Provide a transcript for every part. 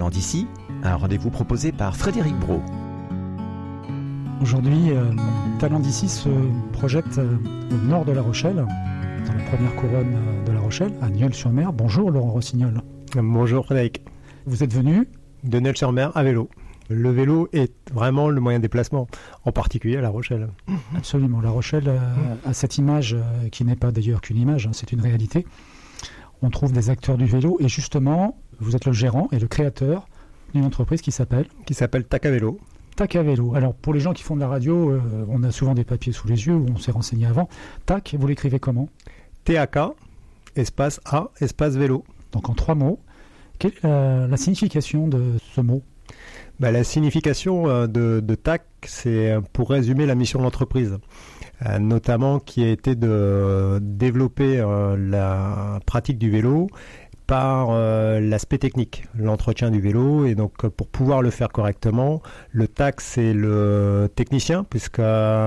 Talents d'ici, un rendez-vous proposé par Frédéric Brault. Aujourd'hui, Talents d'ici se projette au nord de La Rochelle, dans la première couronne de La Rochelle, à Nieul-sur-Mer. Bonjour Laurent Rossignol. Bonjour Frédéric. Vous êtes venu de Nieul-sur-Mer à vélo. Le vélo est vraiment le moyen de déplacement, en particulier à La Rochelle. Absolument. La Rochelle a cette image qui n'est pas d'ailleurs qu'une image, c'est une réalité. On trouve des acteurs du vélo et justement, vous êtes le gérant et le créateur d'une entreprise qui s'appelle TAC à vélo. TAC à vélo. Alors pour les gens qui font de la radio, on a souvent des papiers sous les yeux où on s'est renseigné avant. TAC, vous l'écrivez comment ? TAK, espace A, espace vélo. Donc en 3 mots. Quelle est la signification de ce mot ? La signification de TAC, c'est pour résumer la mission de l'entreprise, notamment qui a été de développer la pratique du vélo par l'aspect technique, l'entretien du vélo. Et donc pour pouvoir le faire correctement, le TAC, c'est le technicien, puisque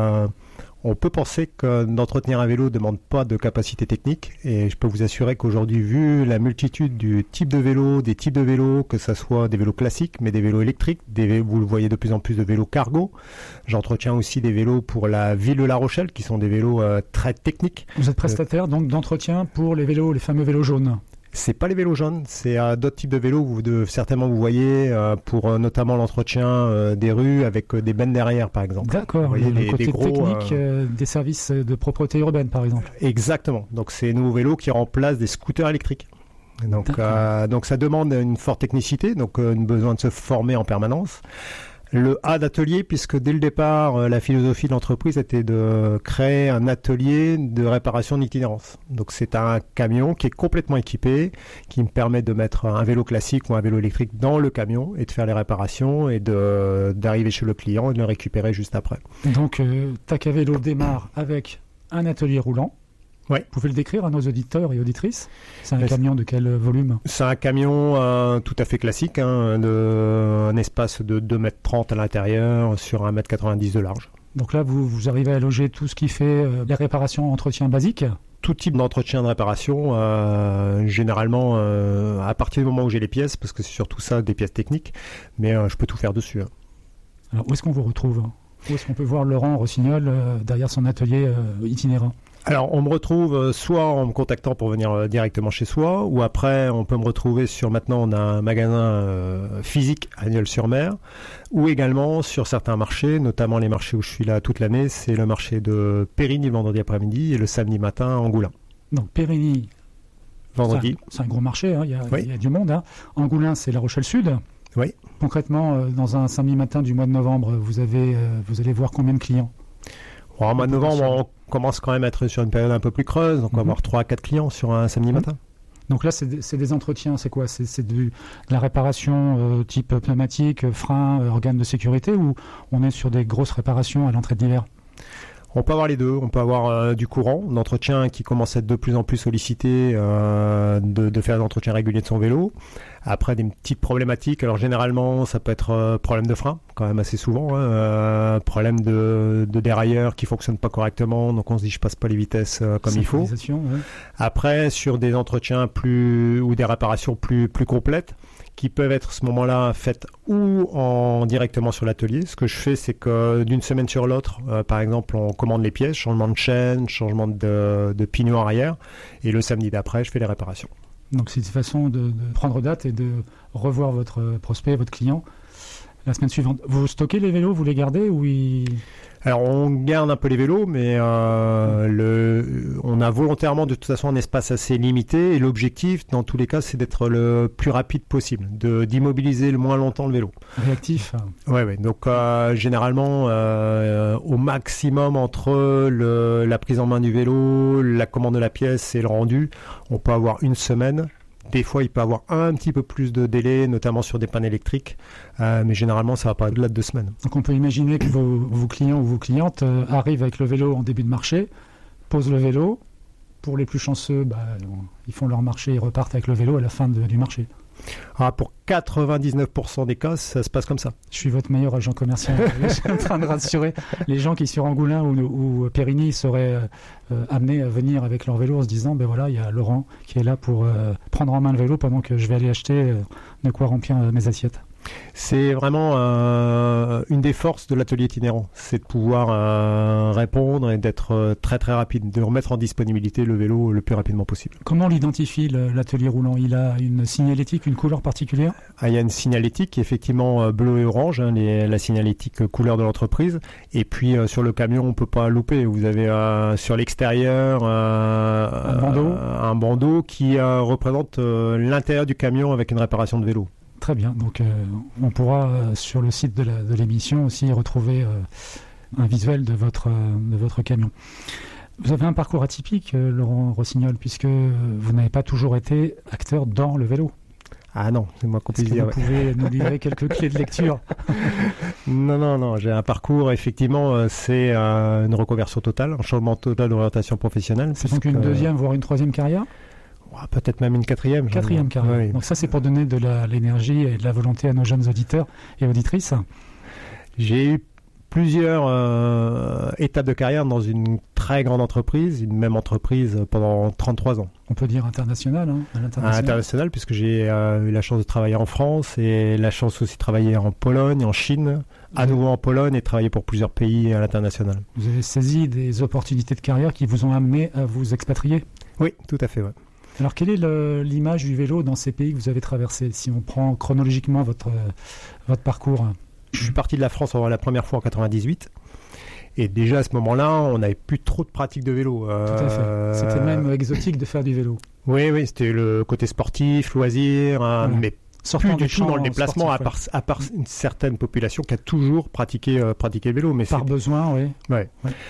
on peut penser que d'entretenir un vélo ne demande pas de capacité technique, et je peux vous assurer qu'aujourd'hui, vu la multitude du type de vélo, des types de vélos, que ce soit des vélos classiques, mais des vélos électriques, vous le voyez de plus en plus de vélos cargo. J'entretiens aussi des vélos pour la ville de La Rochelle, qui sont des vélos très techniques. Vous êtes prestataire donc d'entretien pour les vélos, les fameux vélos jaunes ? C'est pas les vélos jaunes, c'est d'autres types de vélos que certainement vous voyez pour notamment l'entretien des rues avec des bennes derrière par exemple. D'accord, voyez, le côté technique des services de propreté urbaine par exemple. Exactement, donc c'est des nouveaux vélos qui remplacent des scooters électriques. Donc ça demande une forte technicité, donc un besoin de se former en permanence. Le A d'atelier, puisque dès le départ, la philosophie de l'entreprise était de créer un atelier de réparation d'itinérance. Donc c'est un camion qui est complètement équipé, qui me permet de mettre un vélo classique ou un vélo électrique dans le camion et de faire les réparations et d'arriver chez le client et de le récupérer juste après. Donc TAC à vélo démarre avec un atelier roulant. Ouais. Vous pouvez le décrire à nos auditeurs et auditrices ? C'est un camion de quel volume ? C'est un camion tout à fait classique, un espace de 2,30 m à l'intérieur sur 1,90 m de large. Donc là, vous arrivez à loger tout ce qui fait les réparations, entretien basique ? Tout type d'entretien de réparation, généralement à partir du moment où j'ai les pièces, parce que c'est surtout ça, des pièces techniques, mais je peux tout faire dessus. Alors où est-ce qu'on vous retrouve ? Où est-ce qu'on peut voir Laurent Rossignol derrière son atelier itinérant ? Alors, on me retrouve soit en me contactant pour venir directement chez soi, ou après, on peut me retrouver maintenant, on a un magasin physique à Nieul-sur-Mer, ou également sur certains marchés, notamment les marchés où je suis là toute l'année, c'est le marché de Périgny le vendredi après-midi et le samedi matin à Angoulins. Donc Périgny, vendredi. C'est un gros marché, il y a du monde. Angoulins, c'est La Rochelle Sud. Oui. Concrètement, dans un samedi matin du mois de novembre, vous allez voir combien de clients ? En mois de novembre, on commence quand même à être sur une période un peu plus creuse, donc on va avoir 3 à 4 clients sur un samedi matin. Donc là, c'est des entretiens, c'est quoi ? C'est de la réparation type pneumatique, frein, organes de sécurité, ou on est sur des grosses réparations à l'entrée de l'hiver ? On peut avoir les deux. On peut avoir du courant, d'entretien qui commence à être de plus en plus sollicité, de faire des entretiens réguliers de son vélo. Après, des petites problématiques. Alors généralement, ça peut être problème de frein, quand même assez souvent. Problème de dérailleur qui fonctionne pas correctement. Donc on se dit, je passe pas les vitesses comme il faut. Ouais. Après, sur des entretiens ou des réparations plus complètes, qui peuvent être à ce moment-là faites ou directement sur l'atelier. Ce que je fais, c'est que d'une semaine sur l'autre, par exemple, on commande les pièces, changement de chaîne, changement de pignon arrière, et le samedi d'après, je fais les réparations. Donc c'est une façon de prendre date et de revoir votre prospect, votre client la semaine suivante. Vous stockez les vélos, vous les gardez ou Alors on garde un peu les vélos, mais on a volontairement de toute façon un espace assez limité, et l'objectif dans tous les cas c'est d'être le plus rapide possible, d'immobiliser le moins longtemps le vélo. Réactif. Ouais. Donc généralement au maximum entre la prise en main du vélo, la commande de la pièce et le rendu, on peut avoir une semaine. Des fois, il peut avoir un petit peu plus de délai, notamment sur des pannes électriques, mais généralement, ça va pas au-delà de 2 semaines. Donc, on peut imaginer que vos clients ou vos clientes arrivent avec le vélo en début de marché, posent le vélo. Pour les plus chanceux, ils font leur marché et repartent avec le vélo à la fin du marché. Pour 99% des cas, ça se passe comme ça. Je suis votre meilleur agent commercial. Je suis en train de rassurer les gens qui sur Angoulins ou Périgny seraient amenés à venir avec leur vélo en se disant ben voilà, il y a Laurent qui est là pour prendre en main le vélo pendant que je vais aller acheter de quoi remplir mes assiettes. C'est vraiment une des forces de l'atelier itinérant, c'est de pouvoir répondre et d'être très très rapide, de remettre en disponibilité le vélo le plus rapidement possible. Comment on l'identifie l'atelier roulant? Il a une signalétique, une couleur particulière? Il y a une signalétique effectivement bleu et orange, la signalétique couleur de l'entreprise, et puis sur le camion on peut pas louper, vous avez sur l'extérieur un bandeau qui représente l'intérieur du camion avec une réparation de vélo. Très bien, donc on pourra sur le site de l'émission aussi retrouver un visuel de votre camion. Vous avez un parcours atypique, Laurent Rossignol, puisque vous n'avez pas toujours été acteur dans le vélo. Ah non, c'est moi qu'on puisse dire. Vous pouvez nous livrer quelques clés de lecture? Non, j'ai un parcours, effectivement, c'est une reconversion totale, un changement total d'orientation professionnelle. C'est donc une deuxième, voire une troisième carrière? Peut-être même une quatrième. Quatrième carrière. Oui. Donc ça, c'est pour donner de l'énergie et de la volonté à nos jeunes auditeurs et auditrices. J'ai eu plusieurs étapes de carrière dans une très grande entreprise, une même entreprise pendant 33 ans. On peut dire international, à l'international. International, puisque j'ai eu la chance de travailler en France et la chance aussi de travailler en Pologne, en Chine, à nouveau en Pologne et travailler pour plusieurs pays à l'international. Vous avez saisi des opportunités de carrière qui vous ont amené à vous expatrier? Oui, tout à fait, ouais. Alors, quelle est l'image du vélo dans ces pays que vous avez traversés, si on prend chronologiquement votre parcours? Je suis parti de la France la première fois en 98. Et déjà à ce moment-là, on n'avait plus trop de pratique de vélo. Tout à fait. C'était même exotique de faire du vélo. Oui, c'était le côté sportif, loisir, voilà. Mais sortant plus du tout dans le déplacement, sportif, à part une certaine population qui a toujours pratiqué le vélo. Mais par besoin, oui. Ouais.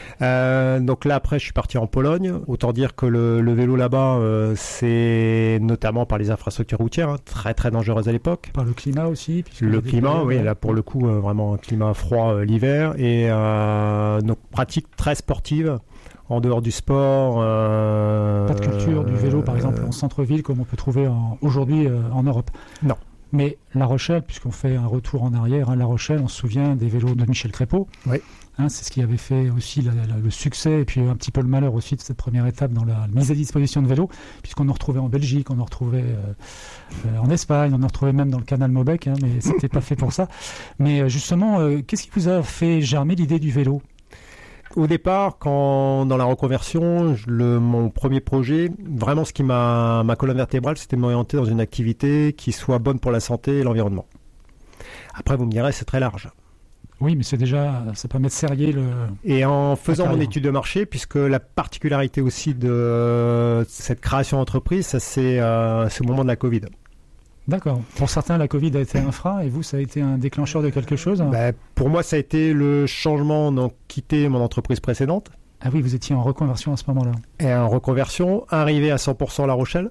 Donc là, après, je suis parti en Pologne. Autant dire que le vélo là-bas, c'est notamment par les infrastructures routières, très très dangereuses à l'époque. Par le climat aussi. Le climat, oui, là pour le coup, vraiment un climat froid l'hiver. Et donc pratique très sportive. En dehors du sport... Pas de culture du vélo, par exemple, en centre-ville, comme on peut trouver aujourd'hui en Europe. Non. Mais La Rochelle, puisqu'on fait un retour en arrière, La Rochelle, on se souvient des vélos de Michel Crépeau. Oui. C'est ce qui avait fait aussi le succès et puis un petit peu le malheur aussi de cette première étape dans la mise à disposition de vélos, puisqu'on en retrouvait en Belgique, on en retrouvait en Espagne, on en retrouvait même dans le canal Maubec, mais c'était pas fait pour ça. Mais justement, qu'est-ce qui vous a fait germer l'idée du vélo ? Au départ, dans la reconversion, mon premier projet, vraiment ce qui ma colonne vertébrale, c'était de m'orienter dans une activité qui soit bonne pour la santé et l'environnement. Après, vous me direz, c'est très large. Oui, mais ça permet de serrer Et en faisant mon étude de marché, puisque la particularité aussi de cette création d'entreprise, ça c'est au moment de la Covid. D'accord. Pour certains, la Covid a été un frein et vous, ça a été un déclencheur de quelque chose? Pour moi, ça a été le changement, donc quitter mon entreprise précédente. Ah oui, vous étiez en reconversion à ce moment-là. Et en reconversion, arrivé à 100% La Rochelle.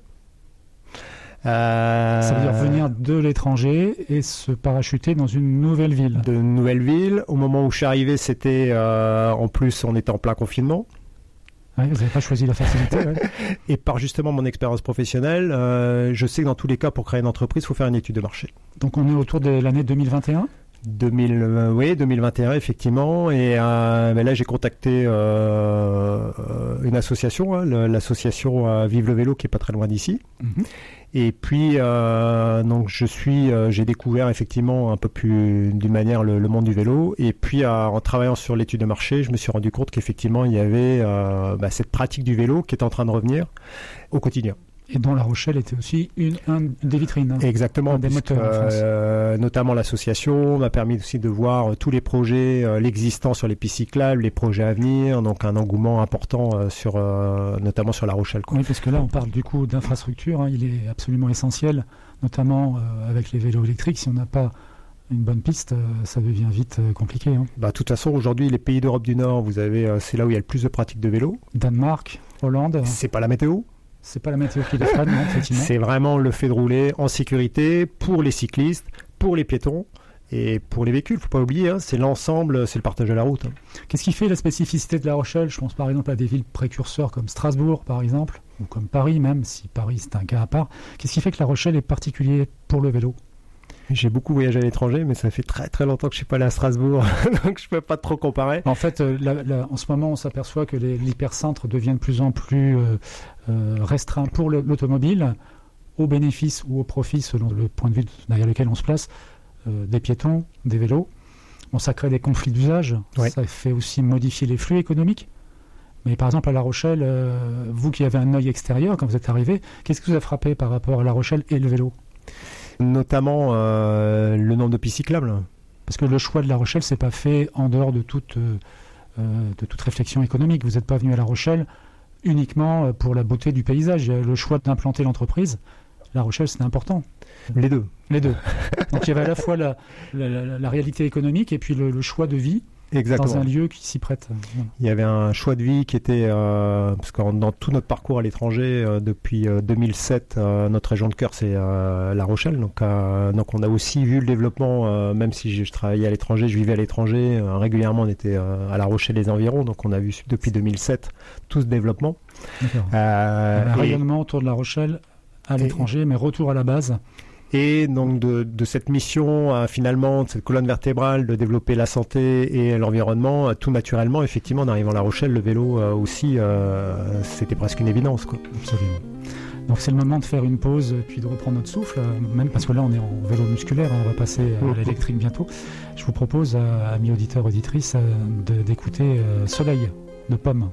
Ça veut dire venir de l'étranger et se parachuter dans une nouvelle ville. De nouvelle ville. Au moment où je suis arrivé, c'était en plus, on était en plein confinement. Ouais, vous n'avez pas choisi la facilité. Ouais. Et par justement mon expérience professionnelle, je sais que dans tous les cas, pour créer une entreprise, il faut faire une étude de marché. Donc on est autour de l'année 2021 ? 2021 effectivement. Et là, j'ai contacté une association, l'association Vive le vélo, qui est pas très loin d'ici. Mm-hmm. Et puis donc j'ai découvert effectivement un peu plus d'une manière le monde du vélo. Et puis en travaillant sur l'étude de marché, je me suis rendu compte qu'effectivement il y avait cette pratique du vélo qui était en train de revenir au quotidien. Et dont La Rochelle était aussi une des vitrines. Exactement, des moteurs en France. Notamment l'association m'a permis aussi de voir tous les projets, l'existant sur les pistes cyclables, les projets à venir, donc un engouement important notamment sur La Rochelle. Oui, parce que là on parle du coup d'infrastructure, il est absolument essentiel, notamment avec les vélos électriques. Si on n'a pas une bonne piste, ça devient vite compliqué. De toute façon, aujourd'hui, les pays d'Europe du Nord, c'est là où il y a le plus de pratiques de vélo. Danemark, Hollande. C'est pas la météo. C'est pas la météo qui les freine, non, effectivement. C'est vraiment le fait de rouler en sécurité pour les cyclistes, pour les piétons. Et pour les véhicules, il ne faut pas oublier, c'est l'ensemble, c'est le partage à la route. Qu'est-ce qui fait la spécificité de La Rochelle? Je pense par exemple à des villes précurseurs comme Strasbourg, par exemple, ou comme Paris même, si Paris c'est un cas à part. Qu'est-ce qui fait que La Rochelle est particulier pour le vélo? J'ai beaucoup voyagé à l'étranger, mais ça fait très très longtemps que je ne suis pas allé à Strasbourg, donc je ne peux pas trop comparer. En fait, en ce moment, on s'aperçoit que l'hypercentre devient de plus en plus restreint pour l'automobile, au bénéfice ou au profit, selon le point de vue derrière lequel on se place, des piétons, des vélos. Bon, ça crée des conflits d'usage, Ça fait aussi modifier les flux économiques. Mais par exemple, à La Rochelle, vous qui avez un œil extérieur, quand vous êtes arrivé, qu'est-ce qui vous a frappé par rapport à La Rochelle et le vélo? Notamment le nombre de pistes cyclables. Parce que le choix de La Rochelle, c'est pas fait en dehors de toute réflexion économique. Vous n'êtes pas venu à La Rochelle uniquement pour la beauté du paysage. Le choix d'implanter l'entreprise, La Rochelle, c'était important. Les deux. Donc il y avait à la fois la réalité économique et puis le choix de vie. Exactement. Dans un lieu qui s'y prête. Il y avait un choix de vie qui était, parce que dans tout notre parcours à l'étranger, depuis 2007, notre région de cœur, c'est La Rochelle. Donc on a aussi vu le développement, même si je travaillais à l'étranger, je vivais à l'étranger, régulièrement on était à La Rochelle et les environs, donc on a vu depuis 2007 tout ce développement. Un rayonnement autour de La Rochelle à l'étranger, mais retour à la base. Et donc de cette mission, finalement, de cette colonne vertébrale, de développer la santé et l'environnement, tout naturellement, effectivement, en arrivant à La Rochelle, le vélo aussi, c'était presque une évidence, quoi. Absolument. Donc c'est le moment de faire une pause, puis de reprendre notre souffle, même parce que là on est en vélo musculaire, on va passer à l'électrique bientôt. Je vous propose, amis auditeurs, auditrices, d'écouter Soleil de Pomme.